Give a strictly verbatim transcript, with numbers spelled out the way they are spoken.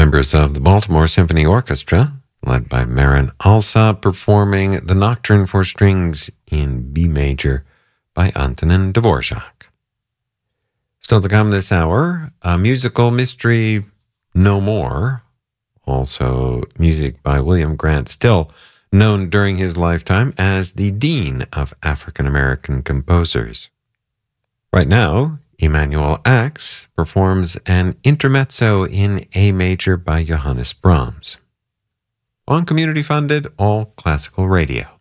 members of the Baltimore Symphony Orchestra, led by Marin Alsop, performing the Nocturne for Strings in B major by Antonin Dvorak. Still to come this hour, a musical mystery, No More, also music by William Grant Still, known during his lifetime as the Dean of African American Composers. Right now, Emanuel Ax performs an intermezzo in A major by Johannes Brahms. On community-funded All Classical Radio.